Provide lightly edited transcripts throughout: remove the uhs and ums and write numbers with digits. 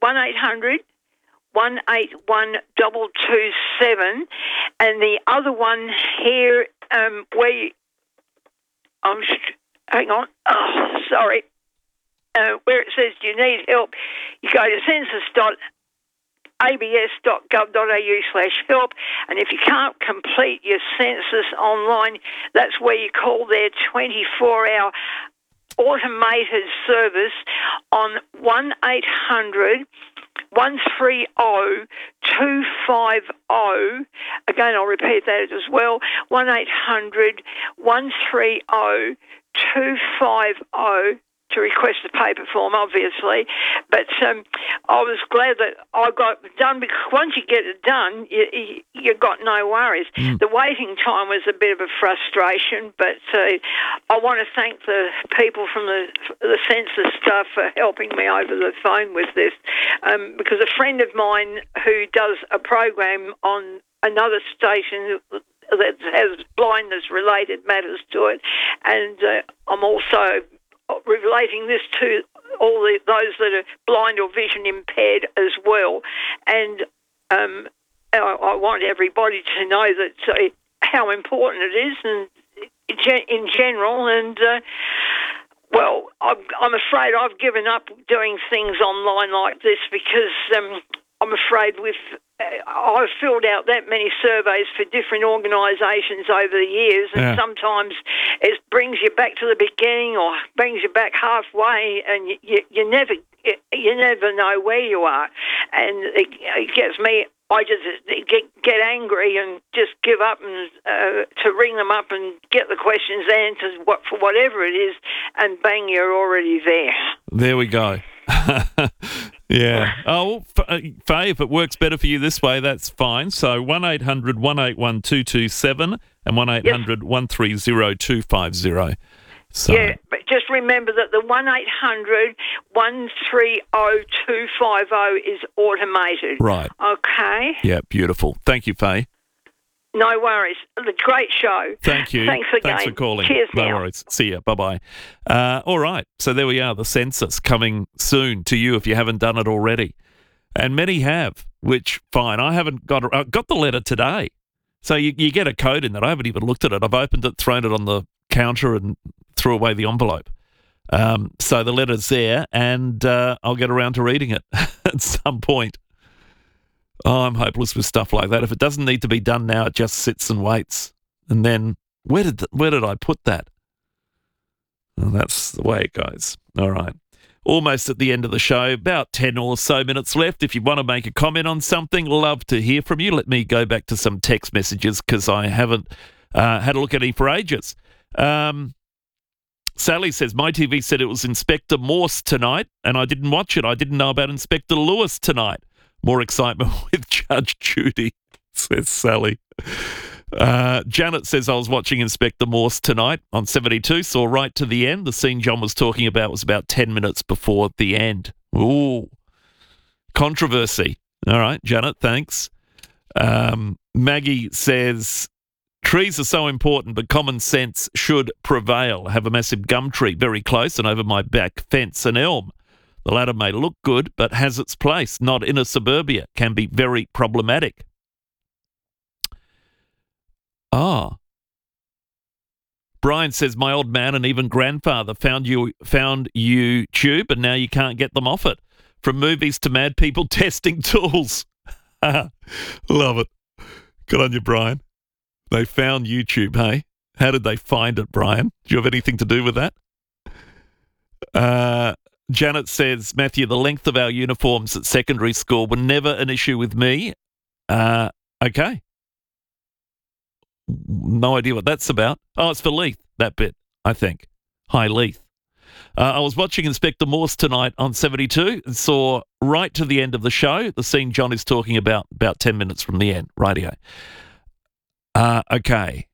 1800 181 227, and the other one here hang on. Oh, sorry. Where it says you need help, you go to census.abs.gov.au/help, and if you can't complete your census online, that's where you call their 24-hour automated service on 1-800 130 250. Again, I'll repeat that as well. 1-800 130 250 to request a paper form, obviously. But I was glad that I got it done, because once you get it done, you got no worries. The waiting time was a bit of a frustration, but I want to thank the people from the census staff for helping me over the phone with this, because a friend of mine who does a program on another station that has blindness-related matters to it, and I'm also relating this to all those that are blind or vision impaired as well. And I want everybody to know that how important it is, and in general. And well, I'm afraid I've given up doing things online like this, because I'm afraid I've filled out that many surveys for different organisations over the years, and sometimes it brings you back to the beginning or brings you back halfway, and you never know where you are, and it gets me. I just get angry and just give up, and to ring them up and get the questions answered for whatever it is, and bang, you're already there. There we go. Yeah. Oh, Faye, if it works better for you this way, that's fine. So 1-800 181 227 and 1-800 130 250. So. Yeah, but just remember that the 1-800 130 250 is automated. Right. Okay. Yeah, beautiful. Thank you, Faye. No worries. It's a great show. Thank you. Thanks again. Thanks for calling. Cheers no now. worries. See ya. Bye-bye. All right. So there we are. The census coming soon to you if you haven't done it already. And many have, which, fine. I haven't got the letter today. So you get a code in that. I haven't even looked at it. I've opened it, thrown it on the counter and threw away the envelope. So the letter's there, and I'll get around to reading it at some point. Oh, I'm hopeless with stuff like that. If it doesn't need to be done now, it just sits and waits. And then where did I put that? Well, that's the way it goes. All right. Almost at the end of the show, about 10 or so minutes left. If you want to make a comment on something, love to hear from you. Let me go back to some text messages, because I haven't had a look at any for ages. Sally says, my TV said it was Inspector Morse tonight, and I didn't watch it. I didn't know about Inspector Lewis tonight. More excitement with Judge Judy, says Sally. Janet says, I was watching Inspector Morse tonight on 72, saw right to the end. The scene John was talking about was about 10 minutes before the end. Ooh, controversy. All right, Janet, thanks. Maggie says, trees are so important, but common sense should prevail. I have a massive gum tree very close, and over my back fence an elm. The latter may look good, but has its place, not in a suburbia. Can be very problematic. Brian says, my old man and even grandfather found YouTube, and now you can't get them off it. From movies to mad people testing tools. Love it. Good on you, Brian. They found YouTube, hey? How did they find it, Brian? Do you have anything to do with that? Janet says, Matthew, the length of our uniforms at secondary school were never an issue with me. Okay. No idea what that's about. Oh, it's for Leith, that bit, I think. Hi, Leith. I was watching Inspector Morse tonight on 72 and saw right to the end of the show the scene John is talking about 10 minutes from the end. Rightio. Okay.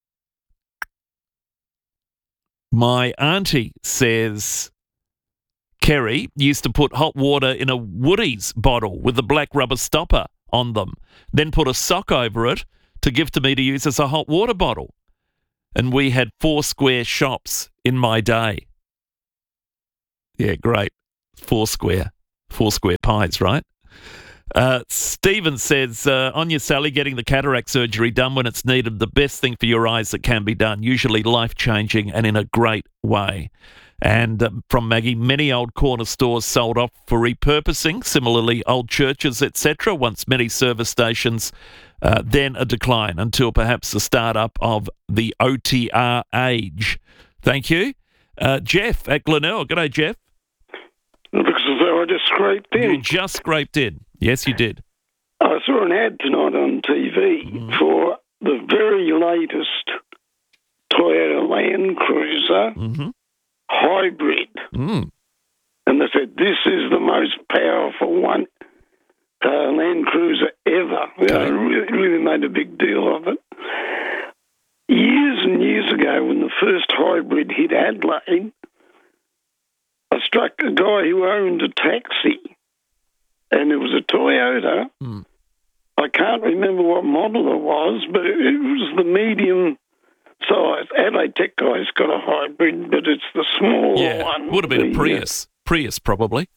My auntie says, Kerry used to put hot water in a Woodies bottle with a black rubber stopper on them, then put a sock over it to give to me to use as a hot water bottle. And we had 4 square shops in my day. Yeah, great. 4 square. 4 square pies, right? Stephen says, Anya Sally, getting the cataract surgery done when it's needed, the best thing for your eyes that can be done, usually life-changing and in a great way. And from Maggie, many old corner stores sold off for repurposing, similarly old churches, etc., once many service stations, then a decline until perhaps the start-up of the OTR age. Thank you. Jeff at Glenelg. G'day, Jeff. Looks as though I just scraped in. You just scraped in. Yes, you did. I saw an ad tonight on TV for the very latest Toyota Land Cruiser hybrid. And they said, this is the most powerful one Land Cruiser ever. Okay. They really made a big deal of it. Years and years ago, when the first hybrid hit Adelaide, I struck a guy who owned a taxi, and it was a Toyota. I can't remember what model it was, but it was the medium size. Adelaide Tech Guy's got a hybrid, but it's the smaller one. Would have been a Prius. Prius, probably.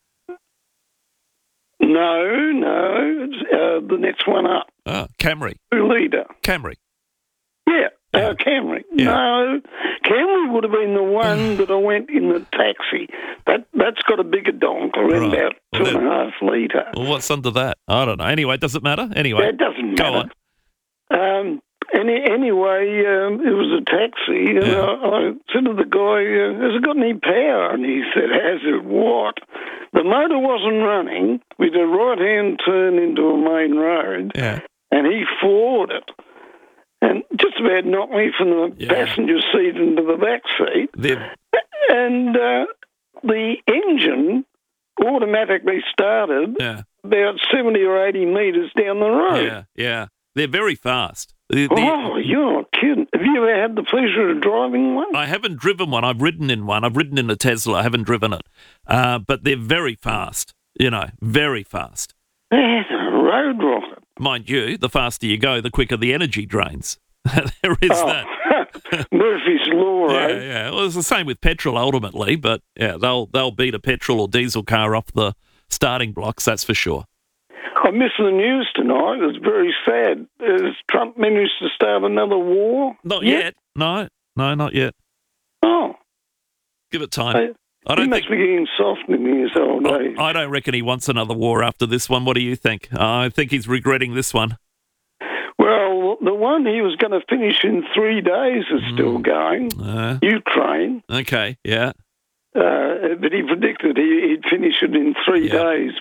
No, it's, the next one up. Camry. 2-litre. Camry. Yeah. Camry. Yeah. No, Camry would have been the one that I went in the taxi. That's got a bigger donk, around about 2.5 litre. Well, what's under that? I don't know. Anyway, does it matter? Anyway. That doesn't matter. Go on. Anyway, it was a taxi, and I said to the guy, has it got any power? And he said, has it what? The motor wasn't running. We did a right-hand turn into a main road, and he floored it. And just about knocked me from the passenger seat into the back seat. And the engine automatically started about 70 or 80 metres down the road. Yeah. They're very fast. Oh, you're not kidding. Have you ever had the pleasure of driving one? I haven't driven one. I've ridden in one. I've ridden in a Tesla. I haven't driven it. But they're very fast, very fast. That's a road rocket. Mind you, the faster you go, the quicker the energy drains. There is that. Murphy's Law, right? Yeah. Well, it's the same with petrol ultimately, but they'll beat a petrol or diesel car off the starting blocks, that's for sure. I missed the news tonight. It's very sad. Has Trump managed to start another war? Not yet. No, not yet. Oh. Give it time. He must be getting soft in his old age. I don't reckon he wants another war after this one. What do you think? I think he's regretting this one. Well, the one he was going to finish in 3 days is still going. Ukraine. Okay, yeah. But he predicted he'd finish it in 3 days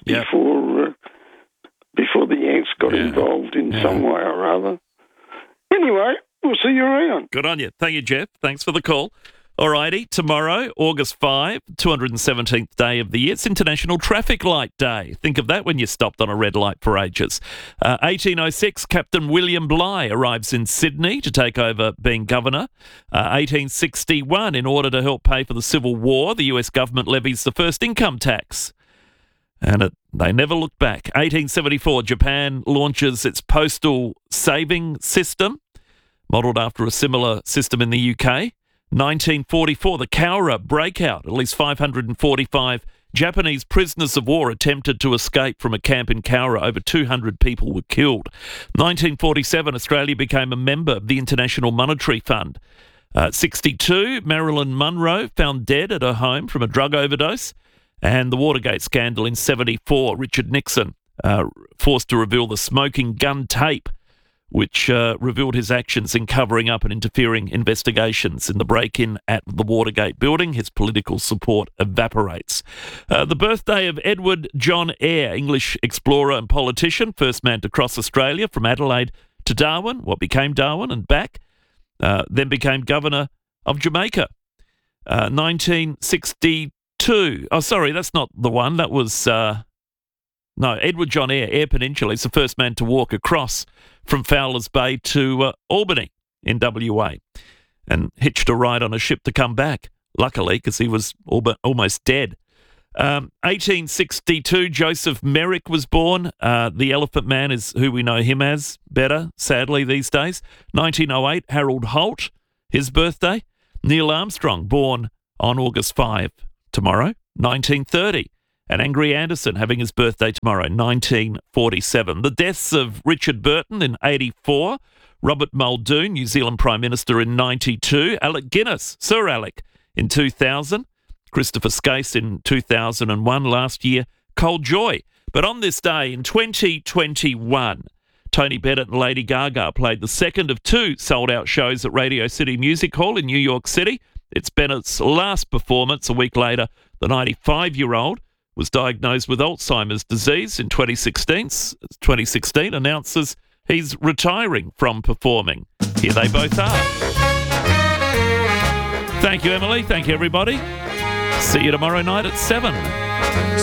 before the Yanks got involved in some way or other. Anyway, we'll see you around. Good on you. Thank you, Jeff. Thanks for the call. Alrighty, tomorrow, August 5, 217th day of the year. It's International Traffic Light Day. Think of that when you stopped on a red light for ages. 1806, Captain William Bligh arrives in Sydney to take over being governor. 1861, in order to help pay for the Civil War, the US government levies the first income tax. And they never looked back. 1874, Japan launches its postal saving system, modelled after a similar system in the UK. 1944, the Cowra breakout. At least 545 Japanese prisoners of war attempted to escape from a camp in Cowra. Over 200 people were killed. 1947, Australia became a member of the International Monetary Fund. 62, Marilyn Monroe found dead at her home from a drug overdose. And the Watergate scandal in 74, Richard Nixon forced to reveal the smoking gun tape, which revealed his actions in covering up and interfering investigations in the break-in at the Watergate building. His political support evaporates. The birthday of Edward John Eyre, English explorer and politician, first man to cross Australia from Adelaide to Darwin, what became Darwin, and back, then became governor of Jamaica. 1962. Oh, sorry, that's not the one. That was... No, Edward John Eyre, Eyre Peninsula. He's the first man to walk across from Fowler's Bay to Albany in WA and hitched a ride on a ship to come back, luckily, because he was almost dead. 1862, Joseph Merrick was born. The Elephant Man is who we know him as better, sadly, these days. 1908, Harold Holt, his birthday. Neil Armstrong, born on August 5, tomorrow. 1930. And Angry Anderson having his birthday tomorrow, 1947. The deaths of Richard Burton in 84, Robert Muldoon, New Zealand Prime Minister in 92, Alec Guinness, Sir Alec, in 2000, Christopher Skase in 2001, last year, Cole Joy. But on this day in 2021, Tony Bennett and Lady Gaga played the second of two sold-out shows at Radio City Music Hall in New York City. It's Bennett's last performance. A week later, the 95-year-old was diagnosed with Alzheimer's disease in 2016, announces he's retiring from performing. Here they both are. Thank you, Emily. Thank you, everybody. See you tomorrow night at 7.